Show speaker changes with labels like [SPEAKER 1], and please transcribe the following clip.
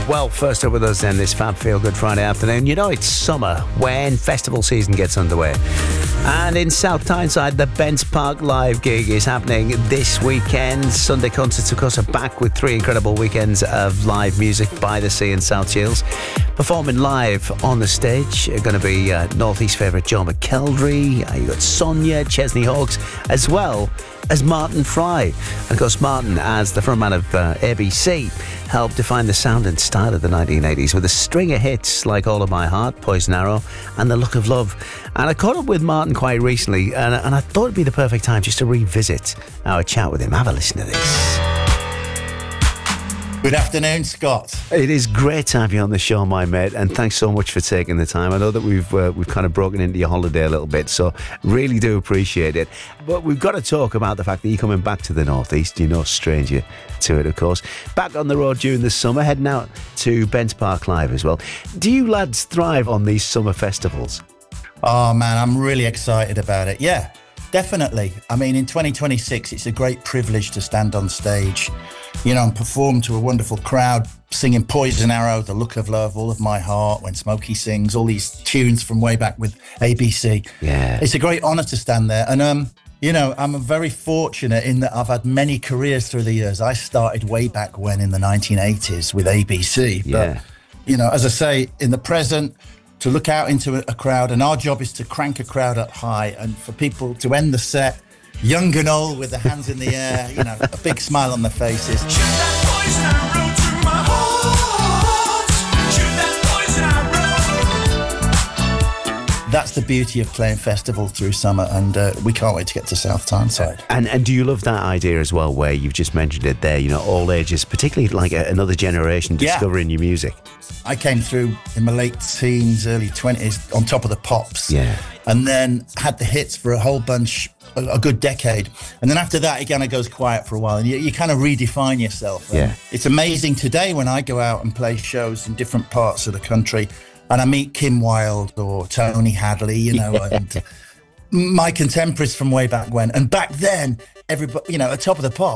[SPEAKER 1] Well, first up with us then this Fab Feel Good Friday afternoon. You know it's summer when festival season gets underway. And in South Tyneside, the Bents Park Live gig is happening this weekend. Sunday concerts, of course, are back with 3 incredible weekends of live music by the sea in South Shields. Performing live on the stage are going to be Northeast favourite Joe McKeldry. You've got Sonia, Chesney Hawkes, as well as Martin Fry. And of course, Martin, as the frontman of ABC, helped define the sound and style of the 1980s with a string of hits like All of My Heart, Poison Arrow, and The Look of Love. And I caught up with Martin quite recently, and I thought it'd be the perfect time just to revisit our chat with him. Have a listen to this.
[SPEAKER 2] Good afternoon, Scott.
[SPEAKER 1] It is great to have you on the show, my mate, and thanks so much for taking the time. I know that we've kind of broken into your holiday a little bit, so really do appreciate it. But we've got to talk about the fact that you're coming back to the Northeast. You're no stranger to it, of course. Back on the road during the summer, heading out to Bents Park Live as well. Do you lads thrive on these summer festivals?
[SPEAKER 2] Oh, man, I'm really excited about it. Yeah, definitely. I mean, in 2026, it's a great privilege to stand on stage, you know, and perform to a wonderful crowd, singing Poison Arrow, The Look of Love, All of My Heart, When Smokey Sings, all these tunes from way back with ABC.
[SPEAKER 1] Yeah.
[SPEAKER 2] It's a great honour to stand there. And, you know, I'm very fortunate in that I've had many careers through the years. I started way back when in the 1980s with ABC.
[SPEAKER 1] Yeah.
[SPEAKER 2] But, you know, as I say, in the present, to look out into a crowd, and our job is to crank a crowd up high and for people to end the set young and old with their hands in the air, you know, a big smile on their faces. Shoot that poison arrow through my heart. Shoot that poison arrow. That's the beauty of playing festival through summer, and we can't wait to get to South Tyneside.
[SPEAKER 1] And do you love that idea as well, where you've just mentioned it there, you know, all ages, particularly like another generation discovering your music?
[SPEAKER 2] I came through in my late teens, early 20s, on top of the pops.
[SPEAKER 1] Yeah.
[SPEAKER 2] And then had the hits for a whole bunch, a good decade. And then after that, it kind of goes quiet for a while, and you kind of redefine yourself.
[SPEAKER 1] Yeah.
[SPEAKER 2] It's amazing today when I go out and play shows in different parts of the country, and I meet Kim Wilde or Tony Hadley, you know, and my contemporaries from way back when. And back then, everybody, you know, at top of the pop,